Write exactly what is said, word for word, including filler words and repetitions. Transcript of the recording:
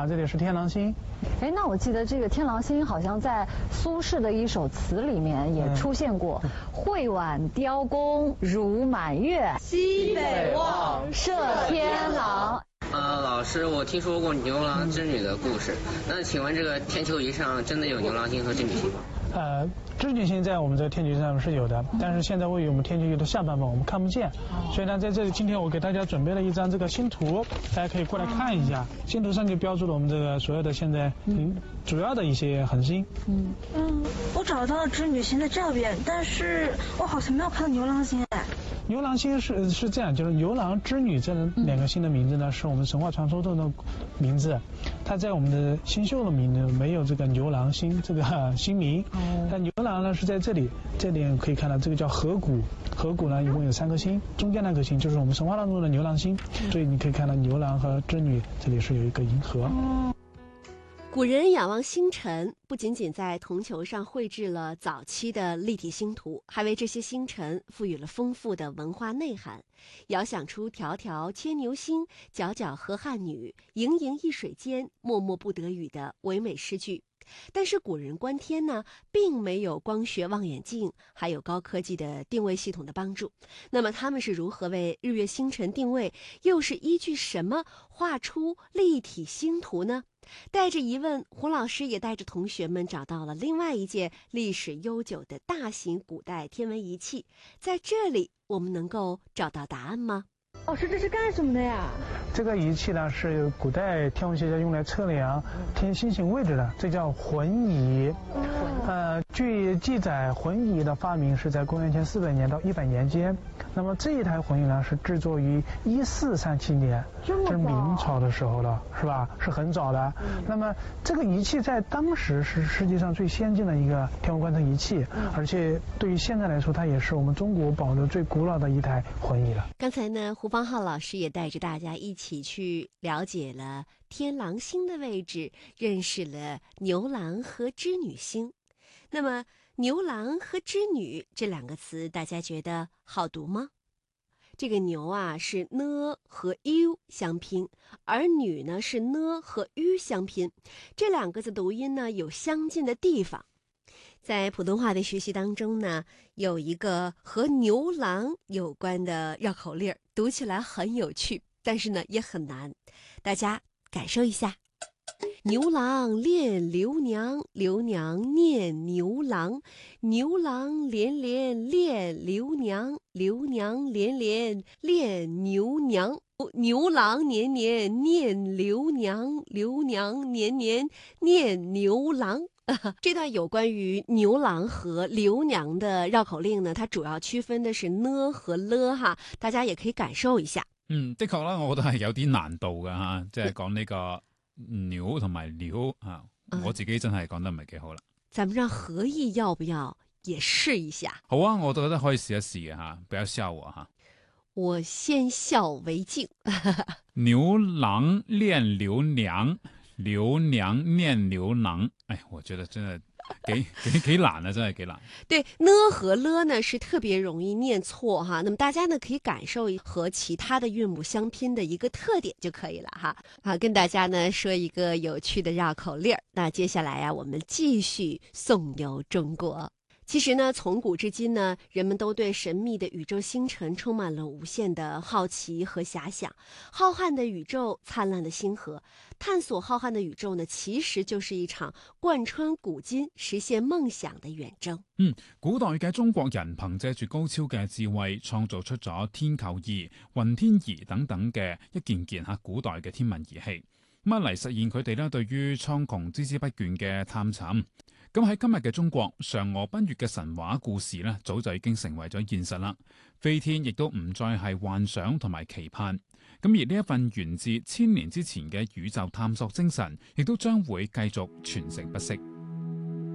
这里是天狼星。 哎，那我记得这个天狼星好像在苏轼的一首词里面也出现过。嗯、会晚雕弓如满月， 西北望， 射天狼。 呃，老师，我听说过牛郎织女的故事，那请问这个天球仪上真的有牛郎星和织女星吗？ 呃，织女星在我们这个天球仪上是有的，但是现在位于我们天球仪的下半部，我们看不见。所以呢，在这里今天我给大家准备了一张这个星图，大家可以过来看一下。星图上就标注了我们这个所有的现在嗯主要的一些恒星。 嗯嗯，我找到了织女星的这边，但是我好像没有看到牛郎星哎。 牛郎星是是这样，就是牛郎织女这两个星的名字呢，是我们神话传说中的名字，它在我们的星宿的名字没有这个牛郎星这个星名。但牛郎呢是在这里，这里可以看到这个叫河谷，河谷呢一共有三颗星，中间那颗星就是我们神话当中的牛郎星，所以你可以看到牛郎和织女这里是有一个银河。 古人仰望星辰，不仅仅在铜球上绘制了早期的立体星图，还为这些星辰赋予了丰富的文化内涵，遥想出迢迢牵牛星，皎皎河汉女，盈盈一水间，脉脉不得语的唯美诗句。但是古人观天呢，并没有光学望远镜，还有高科技的定位系统的帮助。那么他们是如何为日月星辰定位，又是依据什么画出立体星图呢？带着疑问，胡老师也带着同学们找到了另外一件历史悠久的大型古代天文仪器。在这里，我们能够找到答案吗？ 老师，这是干什么的呀？ 这个仪器呢是古代天文学家用来测量天星星位置的，这叫浑仪。呃，据记载，浑仪的发明是在公元前四百年到一百年间。那么这一台浑仪呢是制作于一四三七年，是明朝的时候了，是吧？是很早的。嗯、那么这个仪器在当时是世界上最先进的一个天文观测仪器，嗯、而且对于现在来说，它也是我们中国保留最古老的一台浑仪了。 刚才呢，胡方浩老师也带着大家一起去了解了天狼星的位置，认识了牛郎和织女星。那么牛郎和织女这两个词，大家觉得好读吗？这个牛啊是呢和 u 相拼，而女呢是呢和 u 相拼，这两个字读音呢有相近的地方。在普通话的学习当中呢，有一个和牛郎有关的绕口令，读起来很有趣，但是呢也很难，大家感受一下。牛郎恋刘娘，刘娘念牛郎，牛郎连连恋刘娘，刘娘连连恋牛娘，牛郎年年念刘娘，刘娘年年念牛郎。这段有关于牛郎和刘娘的绕口令呢，它主要區分的是呢和了哈，大家也可以感受一下。 嗯，的確啦，我覺得係有啲難度嘅吓，即係講呢個牛同埋料啊，我自己真係講得唔係幾好啦。 咱們讓何毅要不要也試一下？ 好啊，我都覺得可以試一試嘅吓，不要笑我吓。 我先笑為敬。 牛郎戀劉娘，劉娘念牛郎，哎，我覺得真的幾幾幾難啊，真係幾難。 對，呢和了呢是特別容易念錯哈，那麼大家呢可以感受和其他的韻母相拼的一個特點就可以了哈。好，跟大家呢說一個有趣的繞口令，那接下來啊，我們繼續頌遊中國。其實呢，從古至今呢，人們都對神秘的宇宙星辰充滿了無限的好奇和遐想。浩瀚的宇宙，燦爛的星河，探索浩瀚的宇宙呢，其實就是一場貫穿古今、實現夢想的遠征。 嗯，古代嘅中國人憑借住高超嘅智慧，創造出咗天球儀、雲天儀等等嘅一件件嚇古代嘅天文儀器，咁啊嚟實現佢哋咧對於蒼穹孜孜不倦嘅探尋。咁喺今日嘅中國，嫦娥奔月嘅神話故事咧，早就已經成為咗現實啦。飛天亦都唔再係幻想同埋期盼。咁而呢一份源自千年之前嘅宇宙探索精神，亦都將會繼續傳承不息。